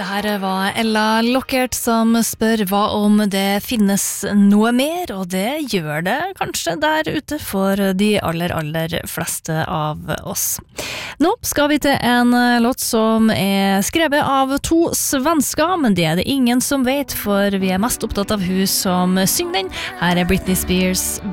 Her var Ella Lockert som spør hva om det finnes noe mer, og det gjør det kanskje der ute for de aller fleste av oss. Nå skal vi til en låt som skrevet av to svensker, men det det ingen som vet, for vi mest opptatt av hun som synger den. Her Britney Spears,